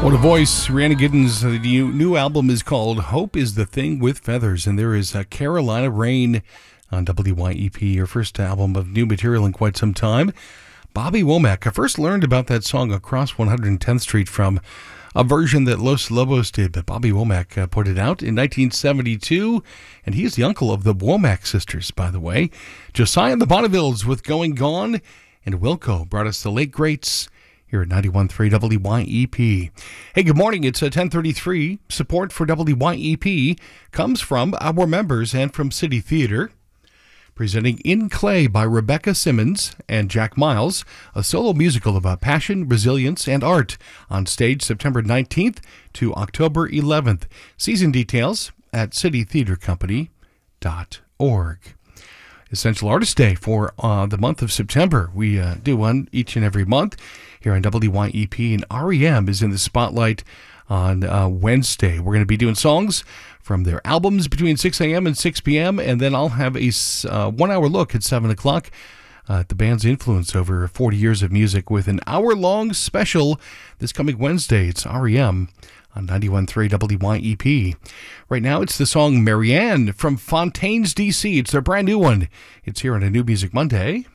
What a voice. Rihanna Giddens, the new album is called Hope is the Thing with Feathers, and there is Carolina Rain on WYEP, your first album of new material in quite some time. Bobby Womack, I first learned about that song Across 110th Street from a version that Los Lobos did, but Bobby Womack put it out in 1972, and he's the uncle of the Womack sisters, by the way. Josiah and the Bonnevilles with Going Gone, and Wilco brought us the late greats here at 91.3 WYEP. Hey, good morning. It's 10:33. Support for WYEP comes from our members and from City Theater. Presenting In Clay by Rebecca Simmons and Jack Miles, a solo musical about passion, resilience, and art on stage September 19th to October 11th. Season details at citytheatercompany.org. Essential Artist Day for the month of September. We do one each and every month here on WYEP, and REM is in the spotlight on Wednesday. We're going to be doing songs from their albums between 6 a.m. and 6 p.m., and then I'll have a 1-hour look at 7 o'clock at the band's influence over 40 years of music with an hour-long special this coming Wednesday. It's REM on 91.3 WYEP. Right now, it's the song Marianne from Fontaines, D.C. It's their brand new one. It's here on A New Music Monday.